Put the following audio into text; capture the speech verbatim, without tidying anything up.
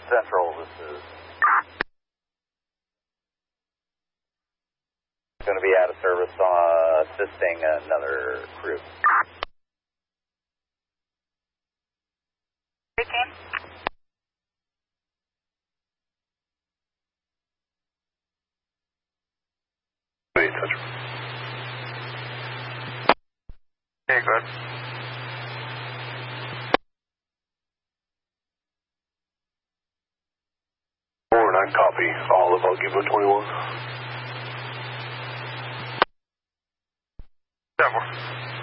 Central, this is going to be out of service, uh, assisting another crew. Speaking. Wait, touch. Okay, good. Four nine copy. All of Algebra twenty-one. Seven.